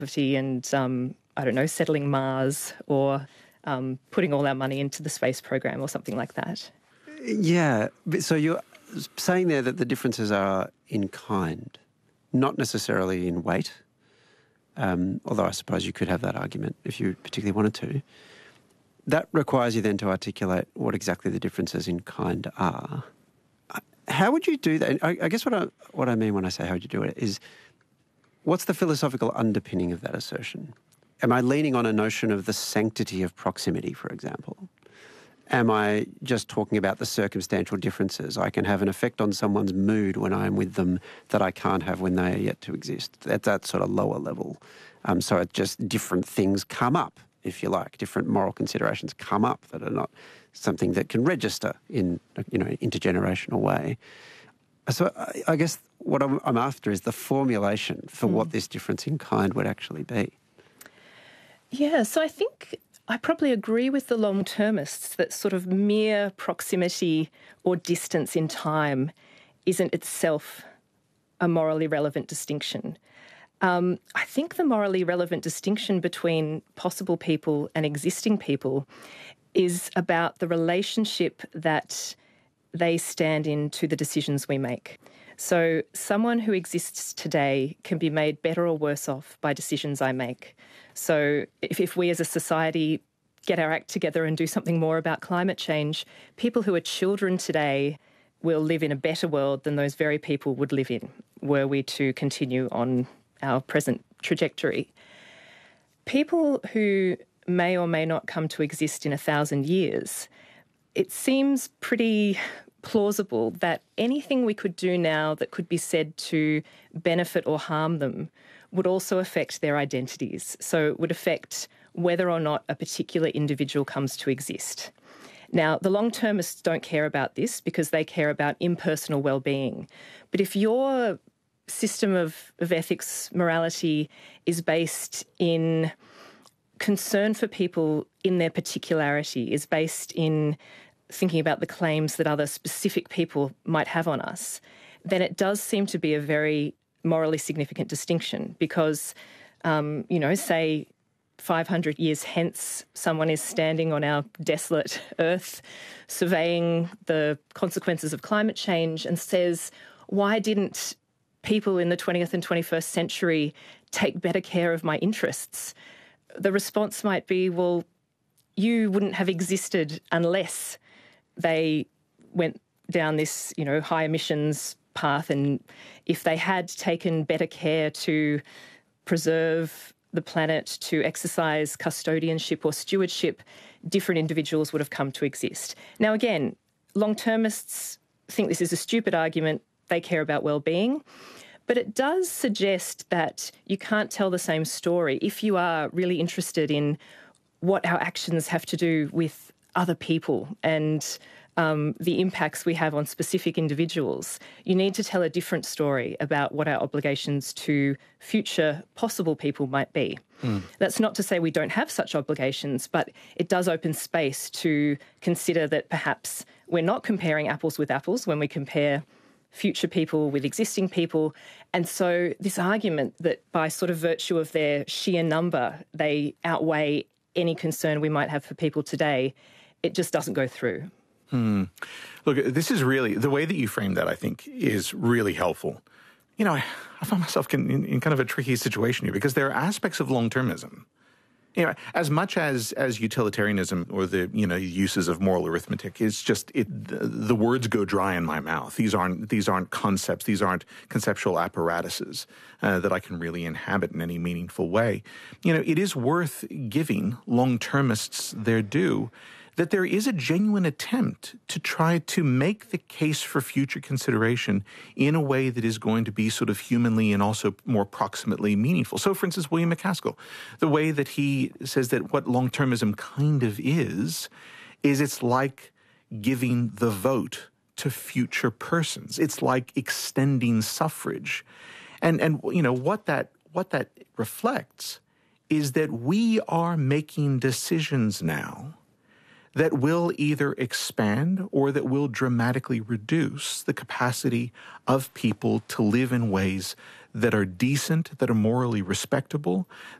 and, I don't know, settling Mars or putting all our money into the space program or something like that. Yeah. So you're saying there that the differences are in kind, not necessarily in weight, although I suppose you could have that argument if you particularly wanted to. That requires you then to articulate what exactly the differences in kind are. How would you do that? I guess what I mean when I say how would you do it is, what's the philosophical underpinning of that assertion? Am I leaning on a notion of the sanctity of proximity, for example? Am I just talking about the circumstantial differences? I can have an effect on someone's mood when I am with them that I can't have when they are yet to exist. At that sort of lower level. So it's just different things come up, if you like. Different moral considerations come up that are not something that can register in, intergenerational way. So I guess what I'm after is the formulation for what this difference in kind would actually be. Yeah, so I think I probably agree with the long-termists that sort of mere proximity or distance in time isn't itself a morally relevant distinction. I think the morally relevant distinction between possible people and existing people is about the relationship that they stand in to the decisions we make. So someone who exists today can be made better or worse off by decisions I make. So if we as a society get our act together and do something more about climate change, people who are children today will live in a better world than those very people would live in were we to continue on our present trajectory. People who may or may not come to exist in 1,000 years, it seems pretty plausible that anything we could do now that could be said to benefit or harm them would also affect their identities. So it would affect whether or not a particular individual comes to exist. Now, the long-termists don't care about this because they care about impersonal well-being. But if your system of ethics, morality is based in concern for people in their particularity, is based in thinking about the claims that other specific people might have on us, then it does seem to be a very morally significant distinction because, say 500 years hence, someone is standing on our desolate earth surveying the consequences of climate change and says, why didn't people in the 20th and 21st century take better care of my interests? The response might be, well, you wouldn't have existed unless they went down this, high emissions path, and if they had taken better care to preserve the planet, to exercise custodianship or stewardship, different individuals would have come to exist. Now, again, long-termists think this is a stupid argument. They care about well-being. But it does suggest that you can't tell the same story if you are really interested in what our actions have to do with other people and the impacts we have on specific individuals. You need to tell a different story about what our obligations to future possible people might be. That's not to say we don't have such obligations, but it does open space to consider that perhaps we're not comparing apples with apples when we compare future people with existing people. And so this argument that by sort of virtue of their sheer number, they outweigh any concern we might have for people today, it just doesn't go through. Look, this is really, the way that you frame that, I think, is really helpful. I find myself in kind of a tricky situation here because there are aspects of long-termism. As much as utilitarianism or the uses of moral arithmetic is just the words go dry in my mouth. These aren't concepts. These aren't conceptual apparatuses that I can really inhabit in any meaningful way. It is worth giving long-termists their due that there is a genuine attempt to try to make the case for future consideration in a way that is going to be sort of humanly and also more proximately meaningful. So, for instance, William MacAskill, the way that he says that what long-termism kind of is it's like giving the vote to future persons. It's like extending suffrage. And what that reflects is that we are making decisions now that will either expand or that will dramatically reduce the capacity of people to live in ways that are decent, that are morally respectable,